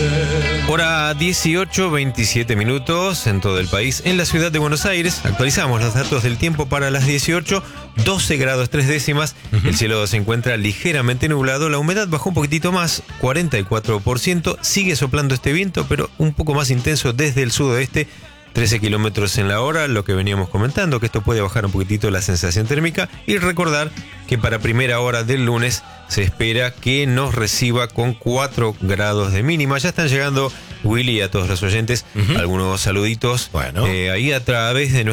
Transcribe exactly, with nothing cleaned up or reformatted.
Hora dieciocho, veintisiete minutos en todo el país. En la ciudad de Buenos Aires actualizamos los datos del tiempo para las dieciocho, doce grados tres décimas. Uh-huh. El cielo se encuentra ligeramente nublado, la humedad bajó un poquitito más, cuarenta y cuatro por ciento. Sigue soplando este viento, pero un poco más intenso desde el sudoeste, trece kilómetros en la hora, lo que veníamos comentando, que esto puede bajar un poquitito la sensación térmica. Y recordar que para primera hora del lunes se espera que nos reciba con cuatro grados de mínima. Ya están llegando, Willy, a todos los oyentes, uh-huh. algunos saluditos bueno. eh, ahí a través de nuestra